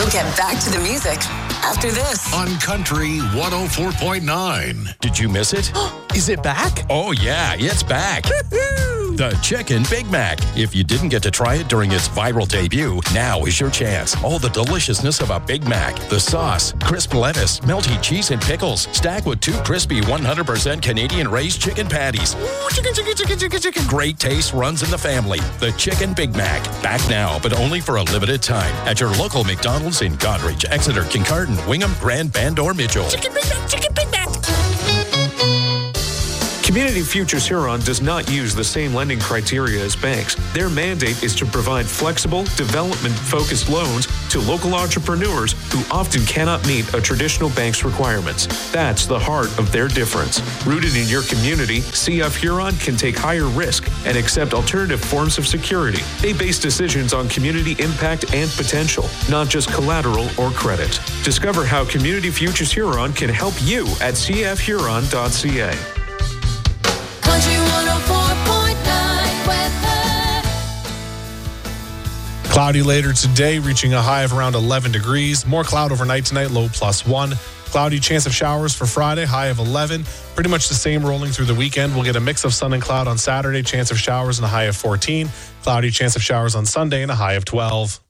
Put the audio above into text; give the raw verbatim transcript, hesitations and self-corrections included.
We'll get back to the music after this. On Country one oh four point nine. Did you miss it? Is it back? Oh, yeah, it's back. The Chicken Big Mac. If you didn't get to try it during its viral debut, now is your chance. All the deliciousness of a Big Mac. The sauce, crisp lettuce, melty cheese and pickles, stacked with two crispy one hundred percent Canadian raised chicken patties. Ooh, chicken, chicken, chicken, chicken, chicken. Great taste runs in the family. The Chicken Big Mac. Back now, but only for a limited time. At your local McDonald's in Goderich, Exeter, Kincardine, Wingham, Grand Bend, or Mitchell. Chicken Big Mac, Chicken Big Mac. Community Futures Huron does not use the same lending criteria as banks. Their mandate is to provide flexible, development-focused loans to local entrepreneurs who often cannot meet a traditional bank's requirements. That's the heart of their difference. Rooted in your community, C F Huron can take higher risk and accept alternative forms of security. They base decisions on community impact and potential, not just collateral or credit. Discover how Community Futures Huron can help you at c f huron dot c a. Country one oh four point nine weather. Cloudy later today, reaching a high of around eleven degrees. More cloud overnight tonight, low plus one. Cloudy, chance of showers for Friday, high of eleven. Pretty much the same rolling through the weekend. We'll get a mix of sun and cloud on Saturday, chance of showers and a high of fourteen. Cloudy, chance of showers on Sunday and a high of twelve.